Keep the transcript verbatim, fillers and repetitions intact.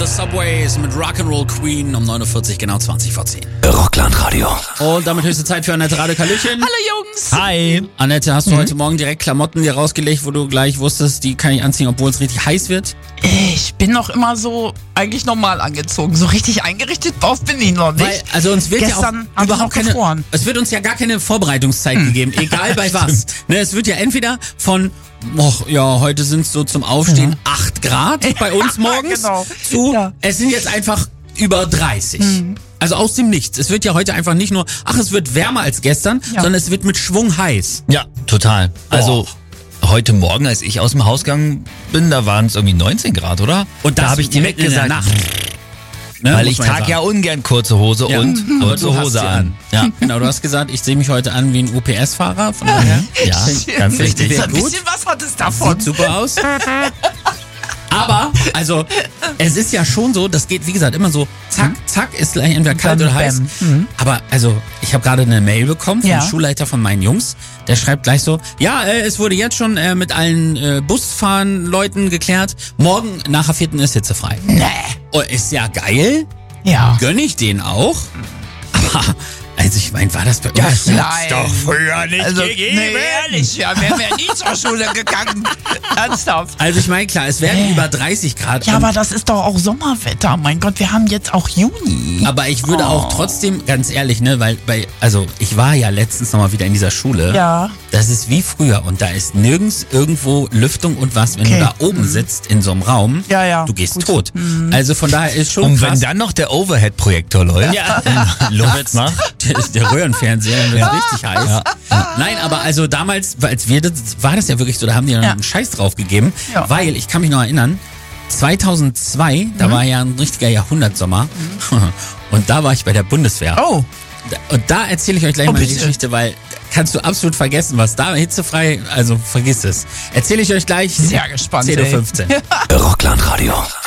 The Subways mit Rock'n'Roll Queen um neun Uhr vierzig, genau zwanzig vor zehn. Rockland-Radio. Und damit höchste Zeit für Annette Radekallöchen. Hallo Jungs. Hi. Annette, hast du Mhm. heute Morgen direkt Klamotten dir rausgelegt, wo du gleich wusstest, die kann ich anziehen, obwohl es richtig heiß wird? Ich bin noch immer so eigentlich normal angezogen. So richtig eingerichtet drauf bin ich noch nicht. Weil, also uns wird Gestern ja haben auch wir überhaupt noch keine, gefroren. es wird uns ja gar keine Vorbereitungszeit gegeben, egal bei was. Ne, es wird ja entweder von, och, ja, heute sind es so zum Aufstehen Mhm. acht Grad bei uns morgens, Genau. zu, Ja. es sind jetzt einfach über dreißig. Mhm. Also aus dem Nichts. Es wird ja heute einfach nicht nur, ach, es wird wärmer als gestern, Ja. sondern es wird mit Schwung heiß. Ja, total. Also heute Morgen, als ich aus dem Haus gegangen bin, da waren es irgendwie neunzehn Grad, oder? Und da das habe ich direkt mitten in der gesagt, Nacht. Ne, weil muss ich man trage ja sagen. ungern kurze Hose Ja. und Aber kurze du hast Hose sie an. Ja. Genau, du hast gesagt, ich sehe mich heute an wie ein U P S-Fahrer. Von daher. Ja, ganz richtig. Sehr Ein gut. bisschen was hat es davon. Sieht super aus. Aber, also, es ist ja schon so, das geht, wie gesagt, immer so, zack, zack, ist gleich entweder kalt Bam, oder heiß. bam. Mhm. Aber, also, ich habe gerade eine Mail bekommen vom Ja. Schulleiter von meinen Jungs. Der schreibt gleich so, ja, äh, es wurde jetzt schon äh, mit allen äh, Busfahren-Leuten geklärt. Morgen nach der vierten ist hitzefrei. Nee. Oh, ist ja geil. Ja. Gönn ich den auch. Aber, also ich meine, war das bei uns? Ja, hat's nein. doch früher nicht Also, gegeben. nee, ehrlich, ja, wären wir nie zur Schule gegangen. Ernsthaft. Also ich meine, klar, es werden Nee. über dreißig Grad. Ja, und- aber das ist doch auch Sommerwetter. Mein Gott, wir haben jetzt auch Juni. Aber ich würde Oh. auch trotzdem, ganz ehrlich, ne, weil bei, also ich war ja letztens nochmal wieder in dieser Schule. Ja. Das ist wie früher und da ist nirgends irgendwo Lüftung und was. Wenn Okay. du da oben sitzt in so einem Raum, Ja, ja. du gehst Gut. tot. Also von daher ist schon Und krass. wenn dann noch der Overhead-Projektor läuft, ja, Luft macht. der, der Röhrenfernseher dann wird richtig heiß. Nein, aber also damals, als wir das, war das ja wirklich so, da haben die ja Ja. einen Scheiß drauf gegeben, Ja. weil, ich kann mich noch erinnern, zweitausendzwei, da war ja ein richtiger Jahrhundertsommer und da war ich bei der Bundeswehr. Oh. Und da erzähle ich euch gleich Oh, mal die bitte. Geschichte, weil kannst du absolut vergessen, was da hitzefrei, also vergiss es. Erzähle ich euch gleich. Sehr gespannt, zehn Uhr ey. fünfzehn. Rockland-Radio.